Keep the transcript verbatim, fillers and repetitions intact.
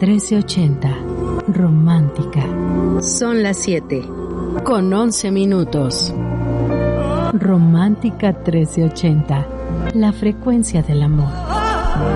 trece ochenta. Romántica. Son las siete. Con once minutos. Romántica trece ochenta. La frecuencia del amor.